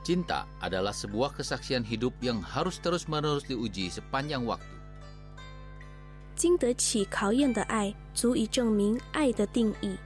Cinta adalah sebuah kesaksian hidup yang harus terus-menerus diuji sepanjang waktu. 经得起考验的爱足以证明爱的定义。